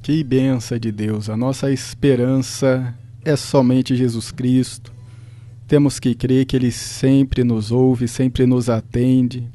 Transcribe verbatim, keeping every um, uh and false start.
Que bênção de Deus! A nossa esperança é somente Jesus Cristo. Temos que crer que Ele sempre nos ouve, sempre nos atende.